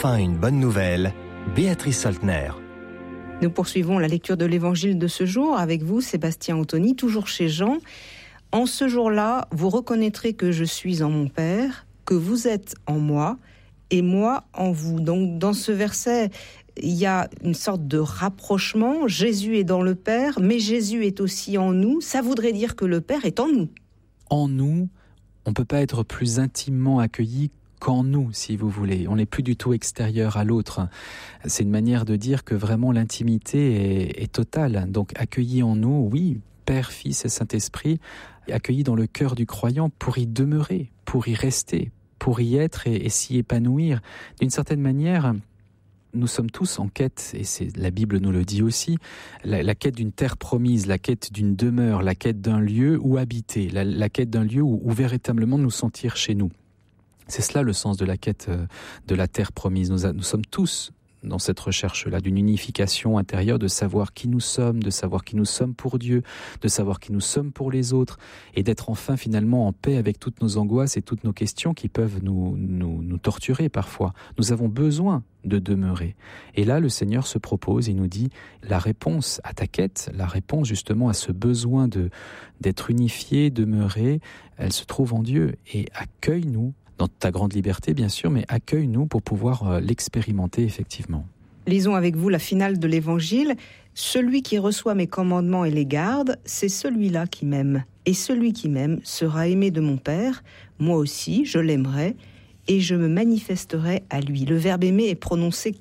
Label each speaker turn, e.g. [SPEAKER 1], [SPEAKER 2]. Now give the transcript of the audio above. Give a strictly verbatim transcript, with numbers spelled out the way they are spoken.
[SPEAKER 1] enfin une bonne nouvelle, Béatrice Saltner.
[SPEAKER 2] Nous poursuivons la lecture de l'évangile de ce jour avec vous, Sébastien Anthony, toujours chez Jean. En ce jour-là, vous reconnaîtrez que je suis en mon Père, que vous êtes en moi et moi en vous. Donc dans ce verset, il y a une sorte de rapprochement. Jésus est dans le Père, mais Jésus est aussi en nous. Ça voudrait dire que le Père est en nous.
[SPEAKER 3] En nous, on ne peut pas être plus intimement accueilli qu'en nous, si vous voulez. On n'est plus du tout extérieur à l'autre. C'est une manière de dire que vraiment l'intimité est, est totale. Donc accueilli en nous, oui, Père, Fils et Saint-Esprit, accueilli dans le cœur du croyant pour y demeurer, pour y rester, pour y être et, et s'y épanouir. D'une certaine manière, nous sommes tous en quête, et c'est, la Bible nous le dit aussi, la, la quête d'une terre promise, la quête d'une demeure, la quête d'un lieu où habiter, la, la quête d'un lieu où, où véritablement nous sentir chez nous. C'est cela le sens de la quête de la terre promise. Nous, a, nous sommes tous dans cette recherche-là d'une unification intérieure, de savoir qui nous sommes, de savoir qui nous sommes pour Dieu, de savoir qui nous sommes pour les autres, et d'être enfin finalement en paix avec toutes nos angoisses et toutes nos questions qui peuvent nous, nous, nous torturer parfois. Nous avons besoin de demeurer. Et là, le Seigneur se propose, il nous dit, la réponse à ta quête, la réponse justement à ce besoin de, d'être unifié, demeurer, elle se trouve en Dieu, et accueille-nous dans ta grande liberté, bien sûr, mais accueille-nous pour pouvoir euh, l'expérimenter effectivement.
[SPEAKER 2] Lisons avec vous la finale de l'Évangile. « Celui qui reçoit mes commandements et les garde, c'est celui-là qui m'aime. Et celui qui m'aime sera aimé de mon Père. Moi aussi, je l'aimerai et je me manifesterai à lui. » Le verbe « aimer » est prononcé